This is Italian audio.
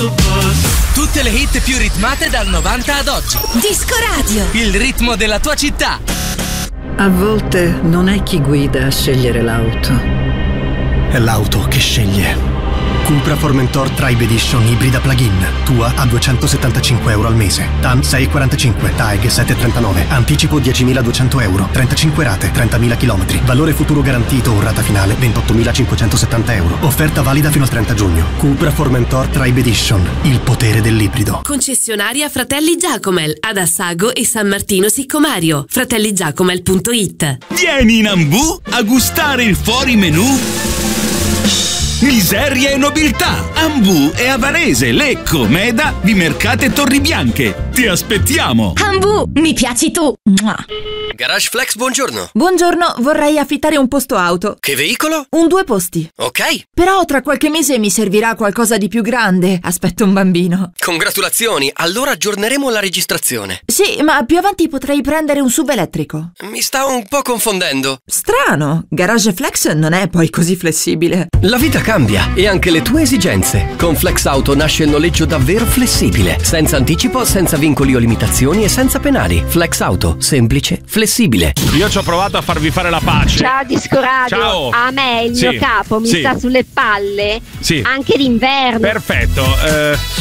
Tutte le hit più ritmate dal 90 ad oggi. Disco Radio. Il ritmo della tua città. A volte non è chi guida a scegliere l'auto, è l'auto che sceglie. Cupra Formentor Tribe Edition ibrida plug-in. Tua a €275 al mese. TAN 6,45, TAEG 7,39. Anticipo 10.200 euro. 35 rate, 30.000 km. Valore futuro garantito o rata finale 28.570 euro. Offerta valida fino al 30 giugno. Cupra Formentor Tribe Edition. Il potere dell'ibrido. Concessionaria Fratelli Giacomel ad Assago e San Martino Siccomario. fratelligiacomel.it. Vieni in Ambu a gustare il fuori menù. Miseria e nobiltà. Ambu è a Varese, Lecco, Meda, Vimercate, Torribianche. Ti aspettiamo. Ambu, mi piaci tu. Mua. Garage Flex, buongiorno. Buongiorno, vorrei affittare un posto auto. Che veicolo? Un 2 posti. Ok. Però tra qualche mese mi servirà qualcosa di più grande. Aspetto un bambino. Congratulazioni, allora aggiorneremo la registrazione. Sì, ma più avanti potrei prendere un SUV elettrico. Mi sta un po' confondendo. Strano, Garage Flex non è poi così flessibile. La vita cambia e anche le tue esigenze. Con Flex Auto nasce il noleggio davvero flessibile, senza anticipo, senza vincoli o limitazioni e senza penali. Flex Auto, semplice, flessibile. Io ci ho provato a farvi fare la pace. Ciao Disco Radio. Ciao. A me il mio capo mi sta sulle palle anche d'inverno. Perfetto.